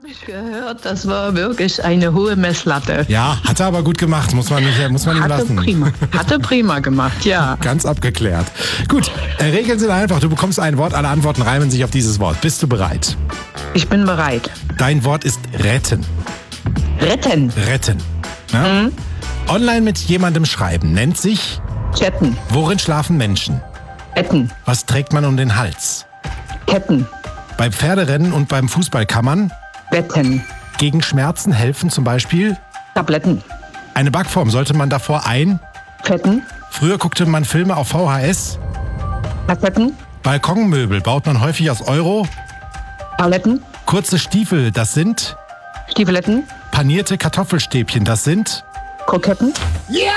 Habe ich gehört, das war wirklich eine hohe Messlatte. Ja, hat er aber gut gemacht, muss man ihm lassen. Hatte prima gemacht, ja. Ganz abgeklärt. Gut, Regeln sind einfach. Du bekommst ein Wort, alle Antworten reimen sich auf dieses Wort. Bist du bereit? Ich bin bereit. Dein Wort ist retten. Retten. Retten. Ja? Online mit jemandem schreiben nennt sich? Chatten. Worin schlafen Menschen? Betten. Was trägt man um den Hals? Ketten. Beim Pferderennen und beim Fußball kann man? Betten. Gegen Schmerzen helfen zum Beispiel? Tabletten. Eine Backform sollte man davor Fetten. Früher guckte man Filme auf VHS. Kassetten. Balkonmöbel baut man häufig aus Euro. Paletten. Kurze Stiefel, das sind? Stiefeletten. Panierte Kartoffelstäbchen, das sind? Kroketten. Ja!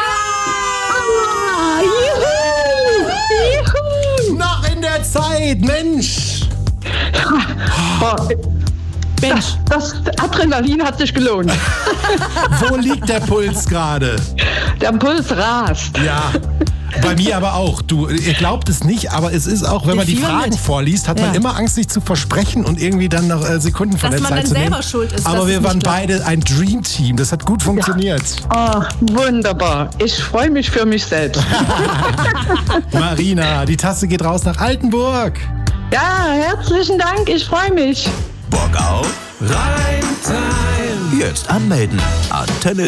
Juhu! Noch in der Zeit, Mensch! Boah, Mensch! das Adrenalin hat sich gelohnt. Wo liegt der Puls gerade? Der Puls rast. Ja, bei mir aber auch. Ihr glaubt es nicht, aber es ist auch, wenn man die Fragen vorliest, hat man immer Angst, sich zu versprechen und irgendwie dann noch Sekunden von der Zeit zu nehmen. Dass man dann selber schuld ist. Aber wir waren beide ein Dream-Team. Das hat gut funktioniert. Oh, wunderbar. Ich freue mich für mich selbst. Marina, die Tasse geht raus nach Altenburg. Ja, herzlichen Dank. Ich freue mich. Bock auf Reimtime. Jetzt anmelden. Antenne